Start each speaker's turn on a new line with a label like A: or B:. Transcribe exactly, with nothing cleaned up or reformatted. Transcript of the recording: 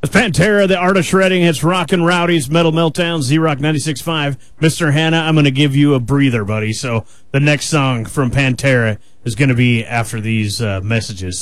A: Pantera, The Art of Shredding. It's Rockin' Rowdy's Metal Meltdown, Z-Rock ninety-six point five. Mister Hanna, I'm going to give you a breather, buddy. So the next song from Pantera is going to be after these uh, messages.